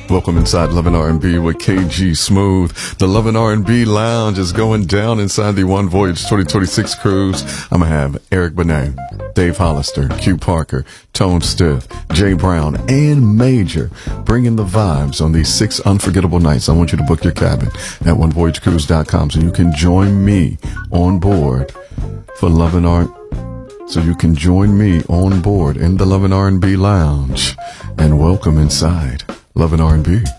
Welcome inside Love and R&B with KG Smooth. The Love and R&B Lounge is going down inside the One Voyage 2026 cruise. I'm going to have Eric Benet, Dave Hollister, Q Parker, Tone Stith, Jay Brown, and Major bringing the vibes on these 6 unforgettable nights. I want you to book your cabin at onevoyagecruise.com so you can join me on board for Love and R. So you can join me on board in the Love and R&B Lounge. And welcome inside Love and R&B.